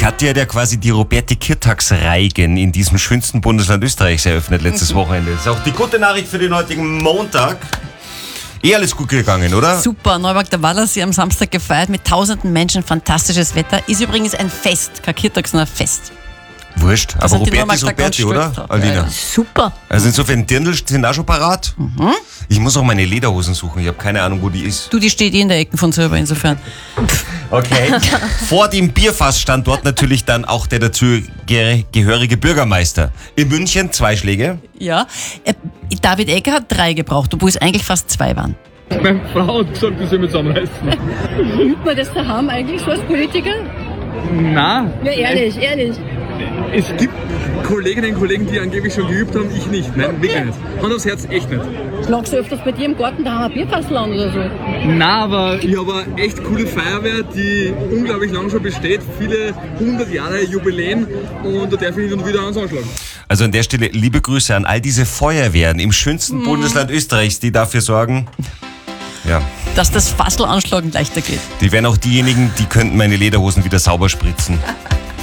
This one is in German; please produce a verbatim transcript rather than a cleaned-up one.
Kathi hat ja quasi die Roberti-Kirtax-Reigen in diesem schönsten Bundesland Österreichs eröffnet letztes Wochenende. Das ist auch die gute Nachricht für den heutigen Montag. Eh alles gut gegangen, oder? Super, Neumarkt der Wallersee am Samstag gefeiert mit tausenden Menschen, fantastisches Wetter. Ist übrigens ein Fest, kein Kirtax, sondern ein Fest. Wurscht, aber sind die Roberti ist Neumarkter ganz Roberti, oder, stolz drauf. Alina? Ja, ja. Super. Also insofern, Dirndl sind auch schon parat. Mhm. Ich muss auch meine Lederhosen suchen, ich habe keine Ahnung, wo die ist. Du, die steht eh in der Ecke von selber, insofern. Okay. Vor dem Bierfass stand dort natürlich dann auch der dazu ge- gehörige Bürgermeister. In München zwei Schläge. Ja, äh, David Egger hat drei gebraucht, obwohl es eigentlich fast zwei waren. Meine Frau hat gesagt, wir sollen mich zusammenreißen. Übt man das daheim eigentlich so als Politiker? Nein. Ja, ehrlich, ehrlich. Es gibt Kolleginnen und Kollegen, die angeblich schon geübt haben, ich nicht. Nein, wirklich nicht. Hand aufs Herz, echt nicht. Schlagst du öfters bei dir im Garten daheim ein Bierfassel an oder so? Nein, aber ich habe eine echt coole Feuerwehr, die unglaublich lang schon besteht. Viele hundert Jahre Jubiläen und da darf ich hin und wieder eins anschlagen. Also an der Stelle liebe Grüße an all diese Feuerwehren im schönsten Mhm. Bundesland Österreichs, die dafür sorgen, ja, Dass das Fassel anschlagen leichter geht. die wären auch diejenigen, die könnten meine Lederhosen wieder sauber spritzen.